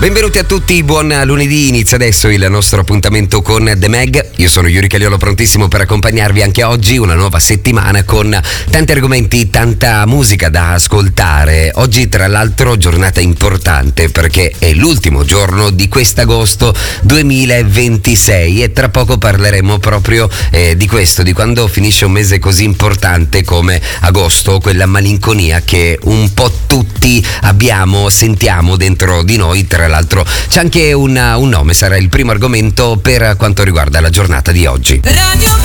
Benvenuti a tutti, buon lunedì, inizia adesso il nostro appuntamento con The Mag. Io sono Yuri Caliolo, prontissimo per accompagnarvi anche oggi, una nuova settimana con tanti argomenti, tanta musica da ascoltare. Oggi tra l'altro giornata importante perché è l'ultimo giorno di quest'agosto 2026 e tra poco parleremo proprio di questo, di quando finisce un mese così importante come agosto, quella malinconia che un po' tutti abbiamo, sentiamo dentro di noi. Tra l'altro c'è anche un nome, sarà il primo argomento per quanto riguarda la giornata di oggi.